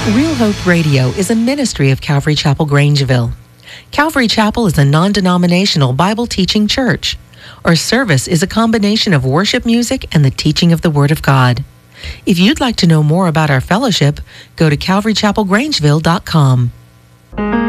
Real Hope Radio is a ministry of Calvary Chapel, Grangeville. Calvary Chapel is a non-denominational Bible teaching church. Our service is a combination of worship music and the teaching of the Word of God. If you'd like to know more about our fellowship, go to calvarychapelgrangeville.com.